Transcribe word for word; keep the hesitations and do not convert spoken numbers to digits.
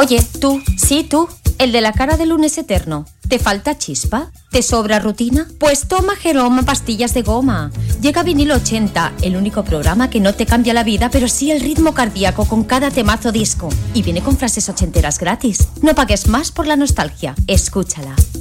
Oye, tú, sí, tú, el de la cara de lunes eterno. ¿Te falta chispa? ¿Te sobra rutina? Pues toma Geroma pastillas de goma. Llega Vinilo ochenta, el único programa que no te cambia la vida, pero sí el ritmo cardíaco con cada temazo disco. Y viene con frases ochenteras gratis. No pagues más por la nostalgia. Escúchala.